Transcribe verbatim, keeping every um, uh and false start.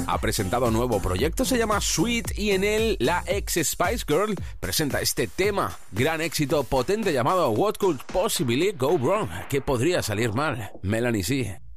ha presentado nuevo proyecto, se llama Sweet, y en él la ex Spice Girl presenta este tema, gran éxito potente llamado What Could Possibly Go Wrong, ¿qué podría salir mal? Melanie C.